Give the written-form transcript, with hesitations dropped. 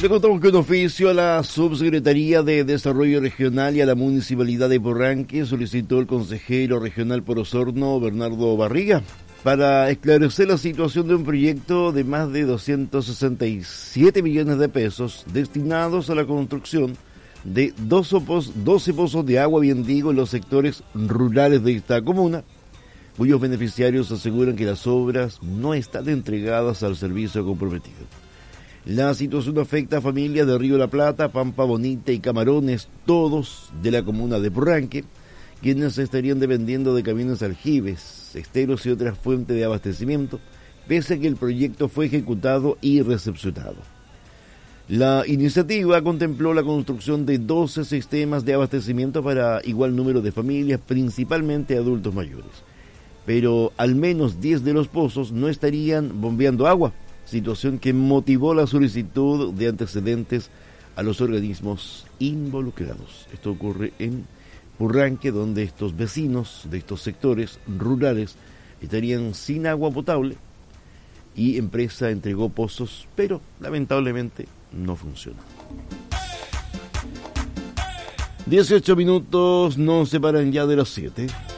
Le contamos que un oficio a la Subsecretaría de Desarrollo Regional y a la Municipalidad de Porranque solicitó el consejero regional por Osorno, Bernardo Barriga, para esclarecer la situación de un proyecto de más de 267 millones de pesos destinados a la construcción de 12 pozos de agua bien digo en los sectores rurales de esta comuna, cuyos beneficiarios aseguran que las obras no están entregadas al servicio comprometido. La situación afecta a familias de Río La Plata, Pampa Bonita y Camarones, todos de la comuna de Porranque, quienes estarían dependiendo de caminos aljibes, esteros y otras fuentes de abastecimiento, pese a que el proyecto fue ejecutado y recepcionado. La iniciativa contempló la construcción de 12 sistemas de abastecimiento para igual número de familias, principalmente adultos mayores. Pero al menos 10 de los pozos no estarían bombeando agua, situación que motivó la solicitud de antecedentes a los organismos involucrados. Esto ocurre en Porranque, donde estos vecinos de estos sectores rurales estarían sin agua potable y empresa entregó pozos, pero lamentablemente no funciona. 18 minutos nos separan ya de las 7.